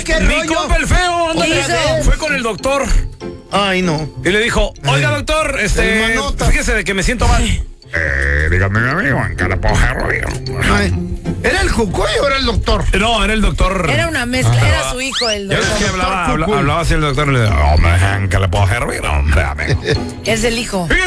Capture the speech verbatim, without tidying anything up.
¿Qué? ¿Qué Mi rollo? compa el feo, ándale, fue con el doctor. Ay, no. Y le dijo, oiga, doctor, este, Hermanota. fíjese de que me siento mal. Eh, dígame, mi amigo, ¿en qué le puedo servir? Ay, ¿era el Jucuy o era el doctor? No, era el doctor. Era una mezcla, era su hijo el Ya ves doctor. que hablaba, Doctor habla- Cucuy. hablaba así el doctor y le dijo, hombre, ¿en qué le puedo servir, hombre, amigo? Es el hijo.